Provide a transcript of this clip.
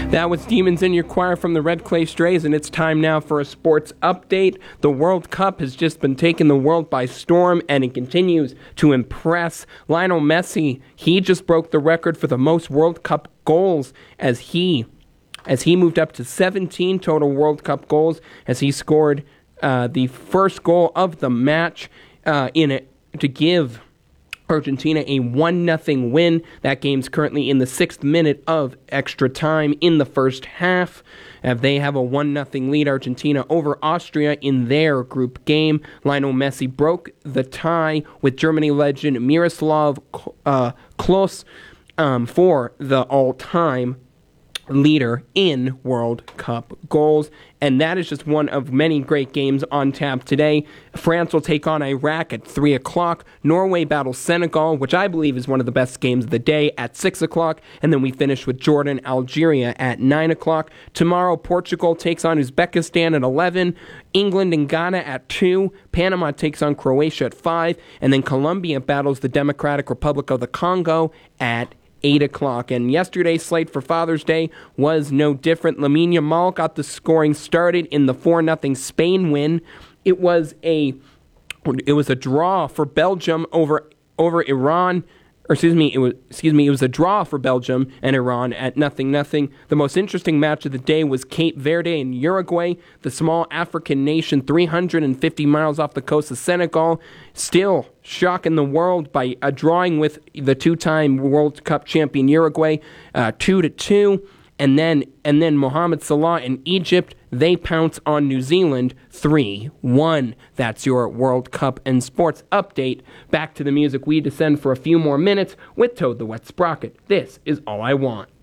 That was Demons in Your Choir from the Red Clay Strays, and it's time now for a sports update. The World Cup has just been taking the world by storm, and it continues to impress. Lionel Messi, he just broke the record for the most World Cup goals as he moved up to 17 total World Cup goals as he scored the first goal of the match to give Argentina a 1-0 win. That game's currently in the 6th minute of extra time in the first half. They have a 1-0 lead, Argentina, over Austria in their group game. Lionel Messi broke the tie with Germany legend Miroslav Klose for the all-time leader in World Cup goals. And that is just one of many great games on tap today. France will take on Iraq at 3 o'clock. Norway battles Senegal, which I believe is one of the best games of the day, at 6 o'clock. And then we finish with Jordan, Algeria at 9 o'clock. Tomorrow, Portugal takes on Uzbekistan at 11. England and Ghana at 2. Panama takes on Croatia at 5. And then Colombia battles the Democratic Republic of the Congo at 8 o'clock. And yesterday's slate for Father's Day was no different. Lamine Yamal got the scoring started in the 4-0 Spain win. It was a draw for Belgium over Iran. It was a draw for Belgium and Iran at 0-0. The most interesting match of the day was Cape Verde and Uruguay, the small African nation 350 miles off the coast of Senegal, still shocking the world by drawing with the two-time World Cup champion Uruguay 2-2. And then Mohamed Salah in Egypt, they pounce on New Zealand 3-1. That's your World Cup and sports update. Back to the music. We descend for a few more minutes with Toad the Wet Sprocket. This is All I Want.